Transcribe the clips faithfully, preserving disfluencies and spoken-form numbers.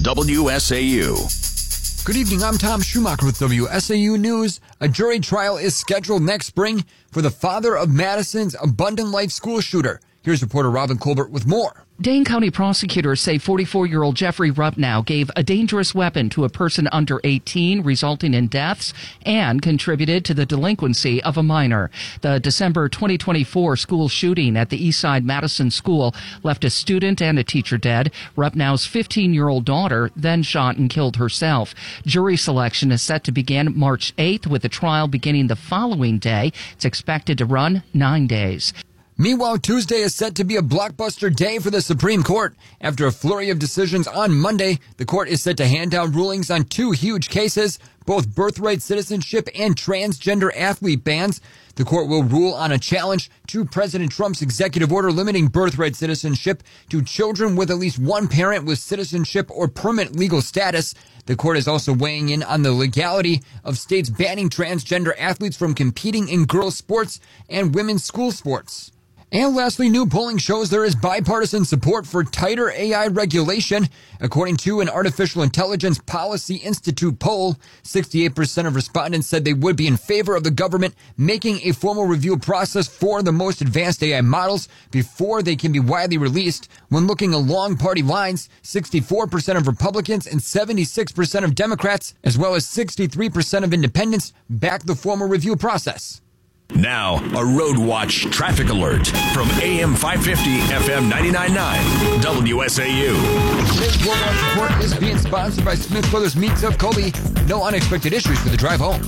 W S A U. Good evening, I'm Tom Schumacher with W S A U News. A jury trial is scheduled next spring for the father of Madison's Abundant Life school shooter. Here's reporter Robin Colbert with more. Dane County prosecutors say forty-four-year-old Jeffrey Rupnow gave a dangerous weapon to a person under eighteen, resulting in deaths, and contributed to the delinquency of a minor. The December twenty twenty-four school shooting at the Eastside Madison School left a student and a teacher dead. Rupnow's fifteen-year-old daughter then shot and killed herself. Jury selection is set to begin March eighth, with the trial beginning the following day. It's expected to run nine days. Meanwhile, Tuesday is set to be a blockbuster day for the Supreme Court. After a flurry of decisions on Monday, the court is set to hand down rulings on two huge cases, both birthright citizenship and transgender athlete bans. The court will rule on a challenge to President Trump's executive order limiting birthright citizenship to children with at least one parent with citizenship or permanent legal status. The court is also weighing in on the legality of states banning transgender athletes from competing in girls' sports and women's school sports. And lastly, new polling shows there is bipartisan support for tighter A I regulation. According to an Artificial Intelligence Policy Institute poll, sixty-eight percent of respondents said they would be in favor of the government making a formal review process for the most advanced A I models before they can be widely released. When looking along party lines, sixty-four percent of Republicans and seventy-six percent of Democrats, as well as sixty-three percent of independents, back the formal review process. Now, a Road Watch traffic alert from A M five fifty, F M ninety-nine point nine, W S A U. Today's Road Watch report is being sponsored by Smith Brothers Meats of Colby. No unexpected issues for the drive home.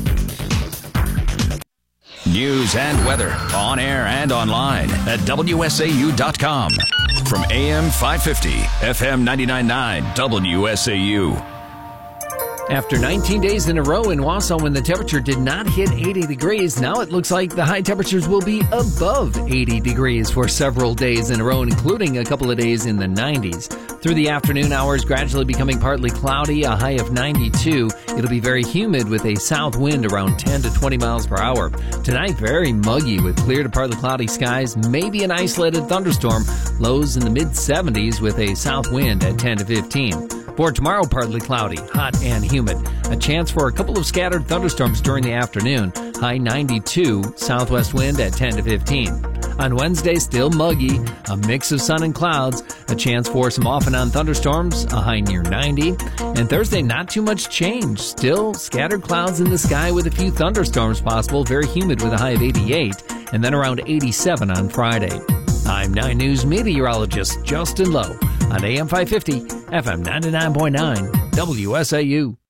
News and weather on air and online at W S A U dot com. From A M five fifty, F M ninety-nine point nine, W S A U. After nineteen days in a row in Wausau when the temperature did not hit eighty degrees, now it looks like the high temperatures will be above eighty degrees for several days in a row, including a couple of days in the nineties. Through the afternoon hours, gradually becoming partly cloudy, a high of ninety-two. It'll be very humid with a south wind around ten to twenty miles per hour. Tonight, very muggy with clear to partly cloudy skies, maybe an isolated thunderstorm. Lows in the mid seventies with a south wind at ten to fifteen. For tomorrow, partly cloudy, hot and humid. A chance for a couple of scattered thunderstorms during the afternoon. High ninety-two, southwest wind at ten to fifteen. On Wednesday, still muggy, a mix of sun and clouds. A chance for some off and on thunderstorms, a high near ninety. And Thursday, not too much change. Still scattered clouds in the sky with a few thunderstorms possible. Very humid with a high of eighty-eight. And then around eighty-seven on Friday. I'm nine News meteorologist Justin Lowe on A M five fifty, F M ninety-nine point nine, W S A U.